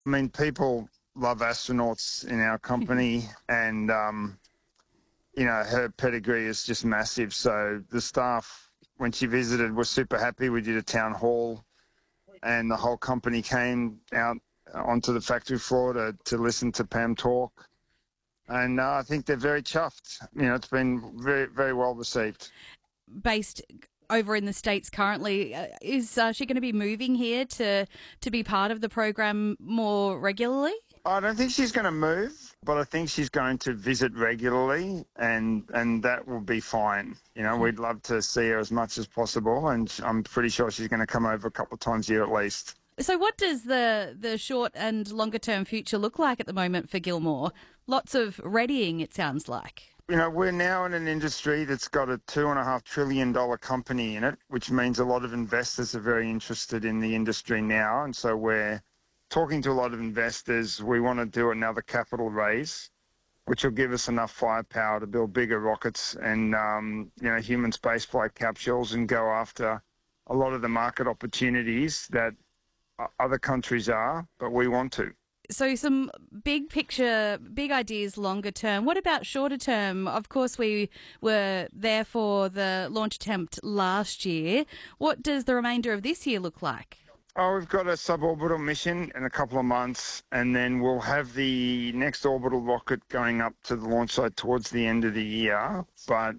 I mean, people love astronauts in our company, and her pedigree is just massive. So the staff, when she visited, was super happy. We did a town hall, and the whole company came out onto the factory floor to listen to Pam talk. And I think they're very chuffed. It's been very, very well received. Based over in the States currently, is she going to be moving here to be part of the program more regularly? I don't think she's going to move, but I think she's going to visit regularly, and that will be fine. We'd love to see her as much as possible, and I'm pretty sure she's going to come over a couple of times a year at least. So what does the short and longer term future look like at the moment for Gilmore? Lots of readying, it sounds like. We're now in an industry that's got a $2.5 trillion company in it, which means a lot of investors are very interested in the industry now, and so we're talking to a lot of investors. We want to do another capital raise, which will give us enough firepower to build bigger rockets and, human spaceflight capsules and go after a lot of the market opportunities that other countries are, but we want to. So some big picture, big ideas longer term. What about shorter term? Of course, we were there for the launch attempt last year. What does the remainder of this year look like? Oh, we've got a suborbital mission in a couple of months, and then we'll have the next orbital rocket going up to the launch site towards the end of the year. But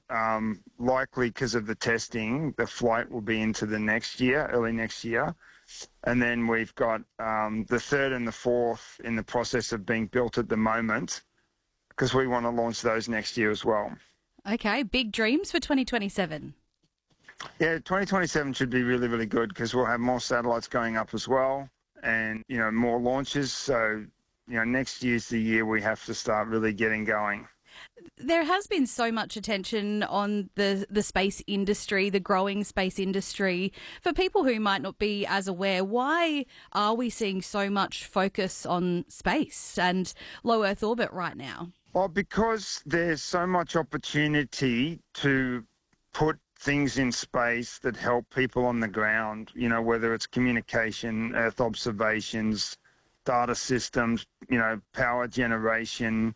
likely because of the testing, the flight will be into the next year, early next year. And then we've got the third and the fourth in the process of being built at the moment, because we want to launch those next year as well. Okay, big dreams for 2027. Yeah, 2027 should be really, really good because we'll have more satellites going up as well and, more launches. So, next year's the year we have to start really getting going. There has been so much attention on the space industry, the growing space industry. For people who might not be as aware, why are we seeing so much focus on space and low Earth orbit right now? Well, because there's so much opportunity to put things in space that help people on the ground, whether it's communication, Earth observations, data systems, power generation,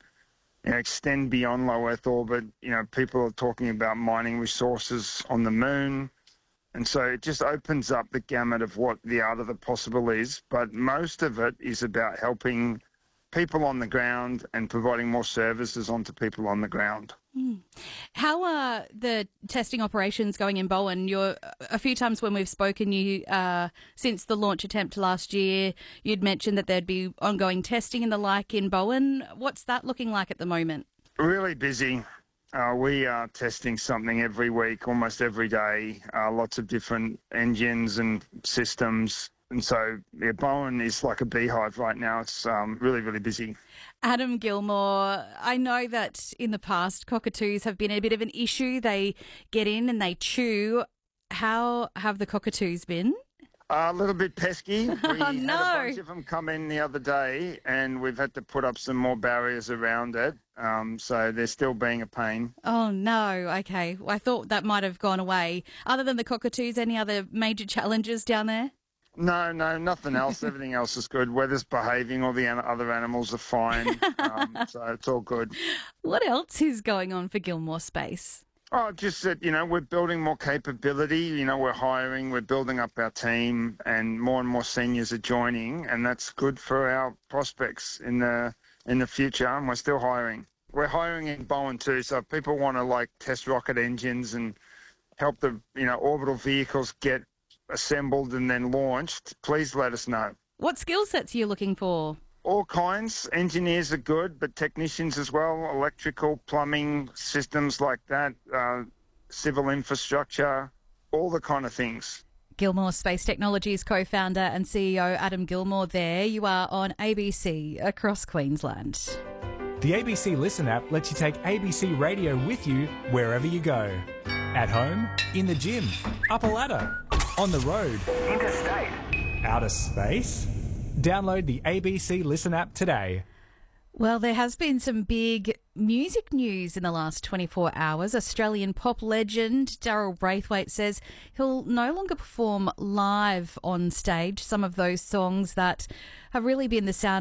extend beyond low Earth orbit. People are talking about mining resources on the moon. And so it just opens up the gamut of what the art of the possible is. But most of it is about helping people on the ground and providing more services onto people on the ground. How are the testing operations going in Bowen? A few times when we've spoken, since the launch attempt last year, you'd mentioned that there'd be ongoing testing and the like in Bowen. What's that looking like at the moment? Really busy. We are testing something every week, almost every day, lots of different engines and systems. And so, Bowen is like a beehive right now. It's really, really busy. Adam Gilmore, I know that in the past cockatoos have been a bit of an issue. They get in and they chew. How have the cockatoos been? A little bit pesky. We Oh, had no. a bunch of them come in the other day, and we've had to put up some more barriers around it. So they're still being a pain. Oh, no. Okay. I thought that might have gone away. Other than the cockatoos, any other major challenges down there? No, nothing else. Everything else is good. Weather's behaving. All the other animals are fine. So it's all good. What else is going on for Gilmore Space? Oh, just that, we're building more capability. We're hiring, we're building up our team, and more seniors are joining, and that's good for our prospects in the future, and we're still hiring. We're hiring in Bowen too, so if people want to, test rocket engines and help the, orbital vehicles get assembled and then launched, please let us know. What skill sets are you looking for? All kinds. Engineers are good, but technicians as well, electrical, plumbing, systems like that, civil infrastructure, all the kind of things. Gilmore Space Technologies co-founder and CEO Adam Gilmore there. You are on ABC across Queensland. The ABC Listen app lets you take ABC Radio with you wherever you go. At home, in the gym, up a ladder, on the road, interstate, outer space. Download the ABC Listen app today. Well, there has been some big music news in the last 24 hours. Australian pop legend Daryl Braithwaite says he'll no longer perform live on stage some of those songs that have really been the sound